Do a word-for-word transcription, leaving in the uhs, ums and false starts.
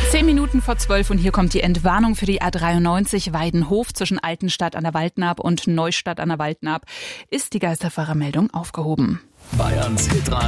Zehn Minuten vor zwölf und hier kommt die Entwarnung für die A dreiundneunzig Weidenhof zwischen Altenstadt an der Waldnaab und Neustadt an der Waldnaab. Ist die Geisterfahrermeldung aufgehoben. Bayerns Hitradio.